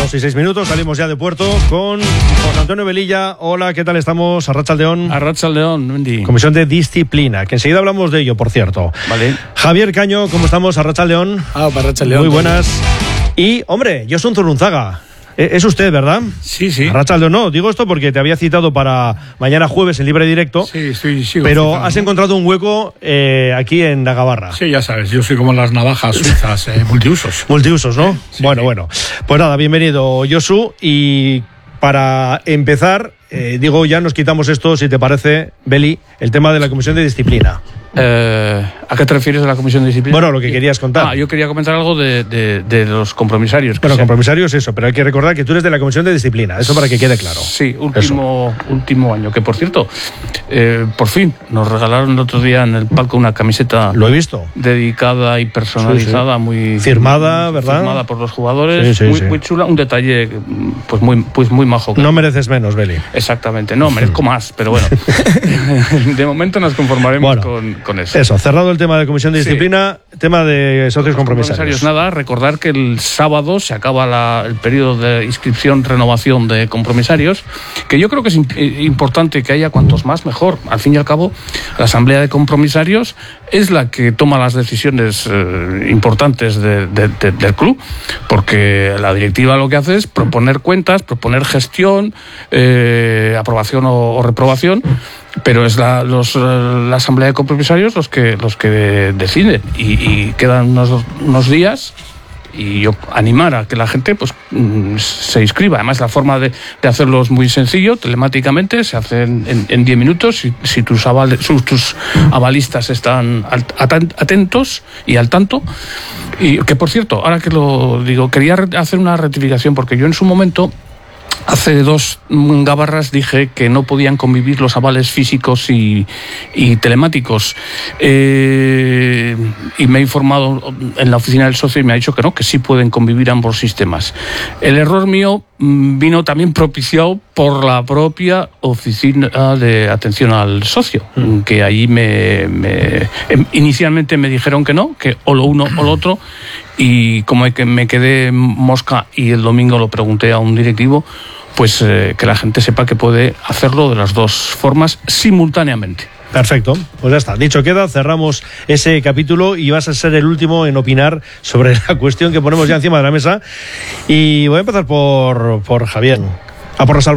2:06, salimos ya de Puerto con José Antonio Velilla. Hola, ¿qué tal estamos? Arratsaldeon. Arratsaldeon, Mendy. Comisión de Disciplina, que enseguida hablamos de ello, por cierto. Vale. Javier Caño, ¿cómo estamos? Arratsaldeon. Arratsaldeon. Muy buenas. Y, hombre, Josu Zurunzaga. Es usted, ¿verdad? Sí, sí. Arratsaldeon, no, digo esto porque te había citado para mañana jueves en Libre Directo. Sí, sigo pero citando, has ¿no? encontrado un hueco aquí en la Gabarra. Sí, ya sabes, yo soy como las navajas suizas, multiusos. Multiusos, ¿no? Sí, Bueno. Pues nada, bienvenido, Josu. Y para empezar, ya nos quitamos esto, si te parece, Beli, el tema de la Comisión de Disciplina. ¿A qué te refieres de la Comisión de Disciplina? Bueno, lo que querías contar. Yo quería comentar algo de los compromisarios. Bueno, compromisarios eso, pero hay que recordar que tú eres de la Comisión de Disciplina, eso para que quede claro. Sí, último año, que por cierto, por fin nos regalaron el otro día en el palco una camiseta. Lo he visto. Dedicada y personalizada, Sí. muy firmada, ¿verdad? Firmada por los jugadores, Sí. muy chula, un detalle pues muy majo. No mereces menos, Beli. Exactamente, no, merezco más, pero bueno, de momento nos conformaremos con eso. Eso, cerrado el tema de Comisión de Disciplina, tema de socios compromisarios. Nada, recordar que el sábado se acaba el periodo de inscripción, renovación de compromisarios, que yo creo que es importante que haya cuantos más mejor. Al fin y al cabo, la Asamblea de Compromisarios es la que toma las decisiones importantes del club, porque la directiva lo que hace es proponer cuentas, proponer gestión, aprobación o reprobación, pero es la Asamblea de Compromisarios los que deciden y quedan unos días. Y yo animar a que la gente se inscriba. Además, la forma de hacerlo es muy sencillo, telemáticamente, se hace en 10 minutos. Si tus avalistas están atentos y al tanto. Y que, por cierto, ahora que lo digo, quería hacer una rectificación, porque yo en su momento, hace 2 gabarras, dije que no podían convivir los avales físicos y telemáticos. Y me he informado en la oficina del socio y me ha dicho que no, que sí pueden convivir ambos sistemas. El error mío vino también propiciado por la propia oficina de atención al socio, que allí inicialmente me dijeron que no, que o lo uno o lo otro, y como que me quedé mosca y el domingo lo pregunté a un directivo, pues que la gente sepa que puede hacerlo de las dos formas simultáneamente. Perfecto, pues ya está. Dicho queda, cerramos ese capítulo y vas a ser el último en opinar sobre la cuestión que ponemos ya encima de la mesa. Y voy a empezar por Javier. Por Rosalba.